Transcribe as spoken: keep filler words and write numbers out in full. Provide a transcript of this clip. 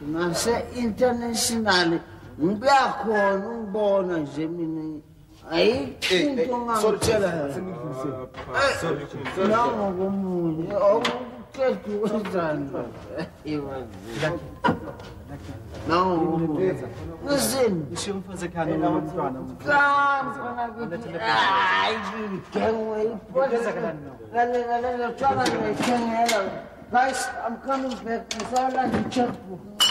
nase-international ngibuyakhona ungibona nje mina ayikho ngangitshela nangokomunye awuqeda ukwenzani nangokomunye ngizini Guys, I'm coming back. I saw like a checkbook.